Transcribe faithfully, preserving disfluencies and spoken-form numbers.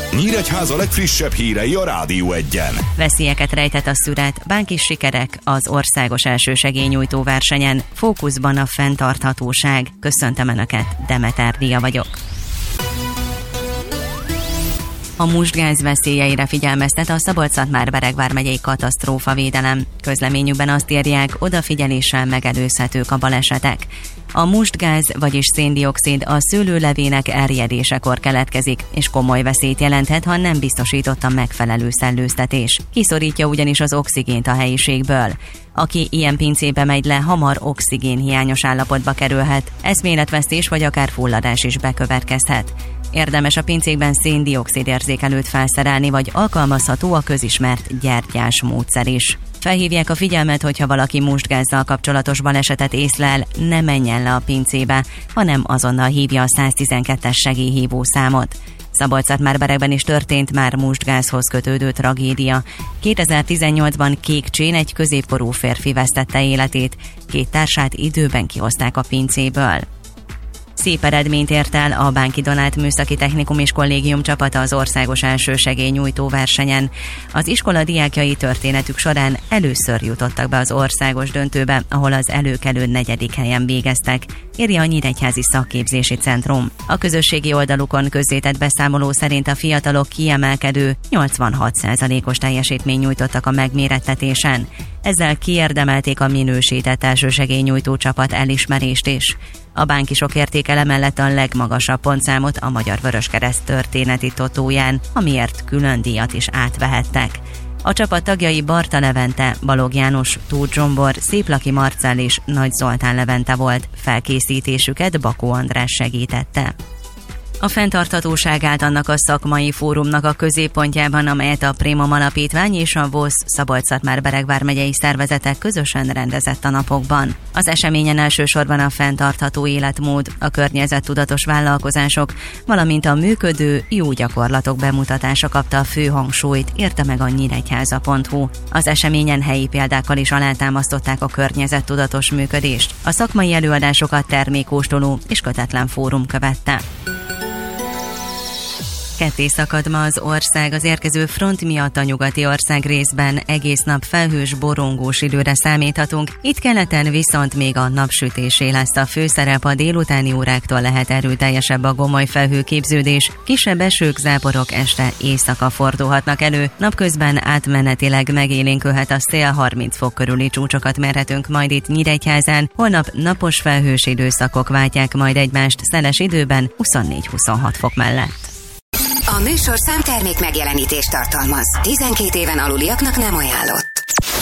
Nyíregyháza legfrissebb hírei a Rádió Egyen. Veszélyeket rejtett a szüret, bánkis sikerek az országos elsősegélynyújtó versenyen. Fókuszban a fenntarthatóság. Köszöntöm Önöket, Demeter Dia vagyok. A mustgáz veszélyeire figyelmeztet a Szabolcs-Szatmár-Beregvár megyei katasztrófavédelem. Közleményükben azt írják, odafigyeléssel megelőzhetők a balesetek. A mustgáz, vagyis széndioxid a szőlőlevének erjedésekor keletkezik, és komoly veszélyt jelenthet, ha nem biztosított a megfelelő szellőztetés. Kiszorítja ugyanis az oxigént a helyiségből. Aki ilyen pincébe megy le, hamar oxigénhiányos állapotba kerülhet, eszméletvesztés vagy akár fulladás is bekövetkezhet. Érdemes a pincékben széndioxid érzékelőt felszerelni, vagy alkalmazható a közismert gyertyás módszer is. Felhívják a figyelmet, hogyha valaki mustgázzal kapcsolatos balesetet észlel, ne menjen le a pincébe, hanem azonnal hívja a száztizenkettes segélyhívó számot. Szabolcs-Szatmár-Beregben is történt már mustgázhoz kötődő tragédia. kétezer-tizennyolcban Kékcsén egy középkorú férfi vesztette életét, két társát időben kihozták a pincéből. Szép eredményt ért el a Bánki Donát Műszaki Technikum és Kollégium csapata az országos elsősegélynyújtó versenyen. Az iskola diákjai történetük során először jutottak be az országos döntőbe, ahol az előkelő negyedik helyen végeztek, írja a Nyíregyházi Szakképzési Centrum. A közösségi oldalukon közzétett beszámoló szerint a fiatalok kiemelkedő nyolcvanhat százalékos teljesítményt nyújtottak a megmérettetésen. Ezzel kiérdemelték a minősített elsősegélynyújtó csapat elismerést is. A bánkisok értékele mellett a legmagasabb pontszámot a Magyar Vöröskereszt történeti totóján, amiért külön díjat is átvehettek. A csapat tagjai Barta Levente, Balog János, Tóth Zsombor, Széplaki Marcell és Nagy Zoltán Levente volt, felkészítésüket Bakó András segítette. A fenntarthatóság állt annak a szakmai fórumnak a középpontjában, amelyet a Prémom Alapítvány és a VOSZ Szabolcs-Szatmár-Beregvár megyei szervezetek közösen rendezett a napokban. Az eseményen elsősorban a fenntartható életmód, a környezettudatos vállalkozások, valamint a működő, jó gyakorlatok bemutatása kapta a fő hangsúlyt, írta meg a nyíregyháza pont hu. Az eseményen helyi példákkal is alátámasztották a környezettudatos működést. A szakmai előadásokat termékkóstoló és kötetlen fórum követte. Ketté szakad ma az ország az érkező front miatt a nyugati ország részben, egész nap felhős, borongós időre számíthatunk, itt keleten viszont még a napsütésé lesz a főszerep, a délutáni óráktól lehet erőteljesebb a gomoly felhőképződés, kisebb esők, záporok este éjszaka fordulhatnak elő, napközben átmenetileg megélénkülhet a szél, harminc fok körüli csúcsokat mérhetünk majd itt Nyíregyházán, holnap napos felhős időszakok váltják majd egymást szeles időben huszonnégy-huszonhat fok mellett. A műsorszám termék megjelenítést tartalmaz. tizenkét éven aluliaknak nem ajánlott.